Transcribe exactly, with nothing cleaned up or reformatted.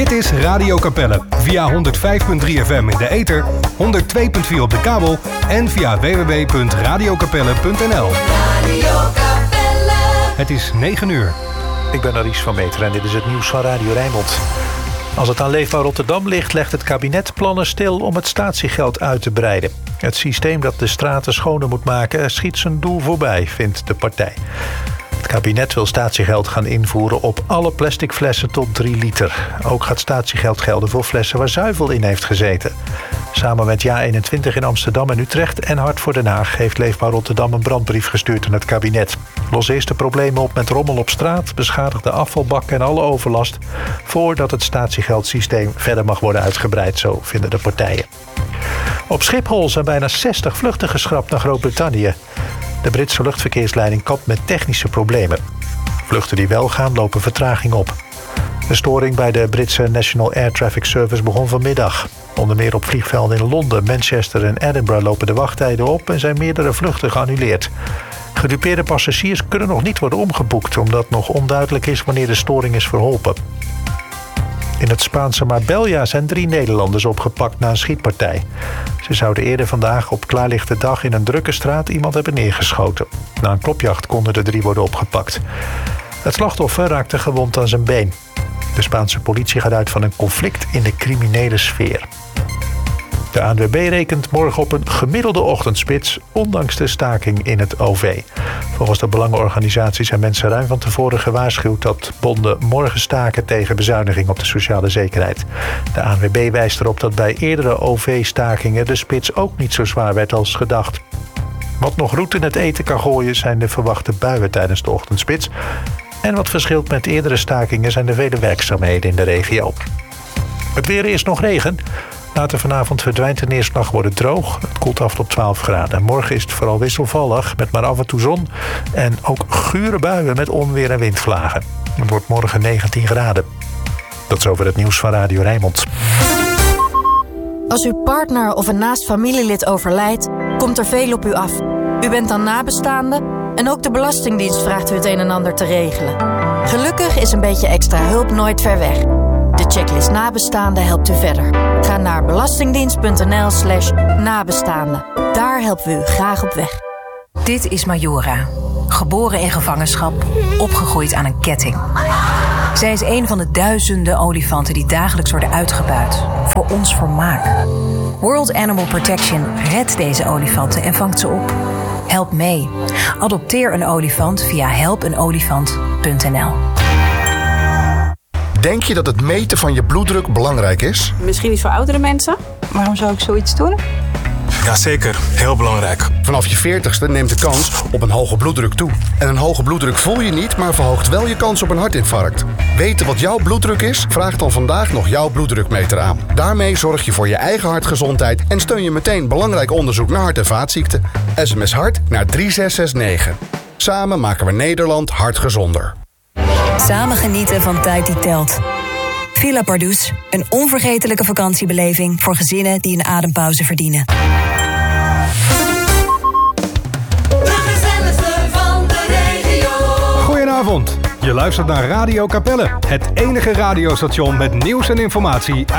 Dit is Radio Capelle via honderd vijf komma drie F M in de ether, honderd twee komma vier op de kabel en via w w w punt radio capelle punt n l. Radio Capelle. Het is negen uur. Ik ben Aries van Meter en dit is het nieuws van Radio Rijnmond. Als het aan Leefbaar Rotterdam ligt, legt het kabinet plannen stil om het statiegeld uit te breiden. Het systeem dat de straten schoner moet maken schiet zijn doel voorbij, vindt de partij. Het kabinet wil statiegeld gaan invoeren op alle plastic flessen tot drie liter. Ook gaat statiegeld gelden voor flessen waar zuivel in heeft gezeten. Samen met Ja eenentwintig in Amsterdam en Utrecht en Hart voor Den Haag heeft Leefbaar Rotterdam een brandbrief gestuurd aan het kabinet. Los eerst de problemen op met rommel op straat, beschadigde afvalbakken en alle overlast, voordat het statiegeldsysteem verder mag worden uitgebreid, zo vinden de partijen. Op Schiphol zijn bijna zestig vluchten geschrapt naar Groot-Brittannië. De Britse luchtverkeersleiding kampt met technische problemen. Vluchten die wel gaan lopen vertraging op. De storing bij de Britse National Air Traffic Service begon vanmiddag. Onder meer op vliegvelden in Londen, Manchester en Edinburgh lopen de wachttijden op en zijn meerdere vluchten geannuleerd. Gedupeerde passagiers kunnen nog niet worden omgeboekt, omdat nog onduidelijk is wanneer de storing is verholpen. In het Spaanse Marbella zijn drie Nederlanders opgepakt na een schietpartij. Ze zouden eerder vandaag op klaarlichte dag in een drukke straat iemand hebben neergeschoten. Na een klopjacht konden de drie worden opgepakt. Het slachtoffer raakte gewond aan zijn been. De Spaanse politie gaat uit van een conflict in de criminele sfeer. De A N W B rekent morgen op een gemiddelde ochtendspits, ondanks de staking in het O V. Volgens de belangenorganisatie zijn mensen ruim van tevoren gewaarschuwd dat bonden morgen staken tegen bezuiniging op de sociale zekerheid. De A N W B wijst erop dat bij eerdere O V-stakingen de spits ook niet zo zwaar werd als gedacht. Wat nog roet in het eten kan gooien zijn de verwachte buien tijdens de ochtendspits. En wat verschilt met eerdere stakingen zijn de vele werkzaamheden in de regio. Het weer is nog regen. Later vanavond verdwijnt de neerslag, wordt het droog. Het koelt af tot twaalf graden. Morgen is het vooral wisselvallig, met maar af en toe zon. En ook gure buien met onweer en windvlagen. Het wordt morgen negentien graden. Tot zover het nieuws van Radio Rijnmond. Als uw partner of een naast familielid overlijdt, komt er veel op u af. U bent dan nabestaande en ook de Belastingdienst vraagt u het een en ander te regelen. Gelukkig is een beetje extra hulp nooit ver weg. De checklist nabestaanden helpt u verder. Ga naar belastingdienst punt n l slash nabestaanden. Daar helpen we u graag op weg. Dit is Majora. Geboren in gevangenschap, opgegroeid aan een ketting. Zij is een van de duizenden olifanten die dagelijks worden uitgebuit. Voor ons vermaak. World Animal Protection redt deze olifanten en vangt ze op. Help mee. Adopteer een olifant via help een olifant punt n l. Denk je dat het meten van je bloeddruk belangrijk is? Misschien niet voor oudere mensen. Waarom zou ik zoiets doen? Jazeker, heel belangrijk. Vanaf je veertigste neemt de kans op een hoge bloeddruk toe. En een hoge bloeddruk voel je niet, maar verhoogt wel je kans op een hartinfarct. Weten wat jouw bloeddruk is? Vraag dan vandaag nog jouw bloeddrukmeter aan. Daarmee zorg je voor je eigen hartgezondheid en steun je meteen belangrijk onderzoek naar hart- en vaatziekten. S M S hart naar drie zes zes negen. Samen maken we Nederland hartgezonder. Samen genieten van tijd die telt. Villa Pardoes, een onvergetelijke vakantiebeleving voor gezinnen die een adempauze verdienen. De gezelligste van de regio. Goedenavond. Je luistert naar Radio Capelle, het enige radiostation met nieuws en informatie